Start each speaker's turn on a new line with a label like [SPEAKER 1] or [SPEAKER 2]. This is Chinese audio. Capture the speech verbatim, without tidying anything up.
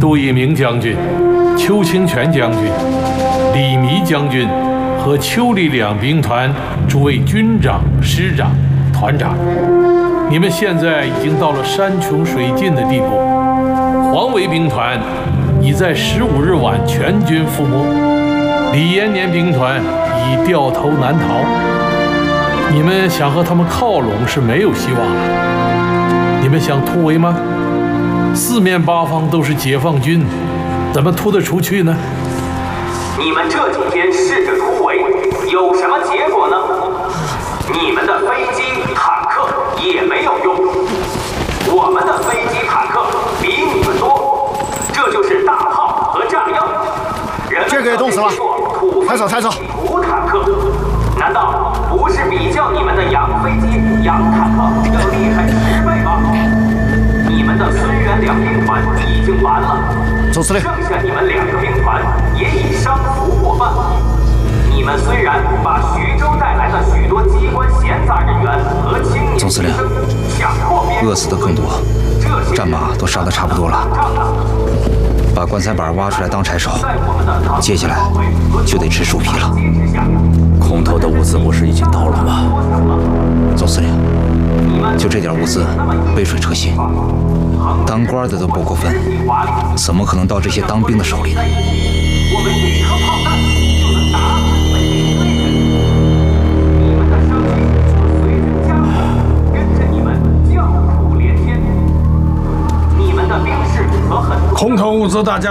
[SPEAKER 1] 杜聿明将军、邱清泉将军、李弥将军和邱李两兵团诸位军长、师长、团长，你们现在已经到了山穷水尽的地步。黄维兵团已在十五日晚全军覆没，李延年兵团已掉头难逃。你们想和他们靠拢是没有希望了。你们想突围吗？四面八方都是解放军，怎么突得出去呢？
[SPEAKER 2] 你们这几天试着突围，有什么结果呢？你们的飞机、坦克也没有用，我们的飞机、坦克比你们多，这就是大炮和炸药。人
[SPEAKER 3] 这个也冻死了，抬手抬手。
[SPEAKER 2] 土坦克，难道不是比较你们的洋飞机、洋坦克要厉害十倍吗？你们的孙元两兵团已经完了，
[SPEAKER 3] 总司令，
[SPEAKER 2] 剩下你们两个兵团也已伤服过半。你们虽然把徐州带来的许多机关闲杂人员和青年
[SPEAKER 4] 总司令，饿死的更多，战马都杀得差不多了，把棺材板挖出来当柴烧，接下来就得吃树皮了。
[SPEAKER 5] 空投的物资不是已经到了吗？
[SPEAKER 4] 总司令，就这点物资，杯水车薪，当官的都不过分，怎么可能到这些当兵的手里呢？
[SPEAKER 2] 我们一颗炮弹就能打死你们一队人，你们的伤心随着家谱跟着你们叫苦连天，你们的兵士和很多
[SPEAKER 6] 空投物资大家。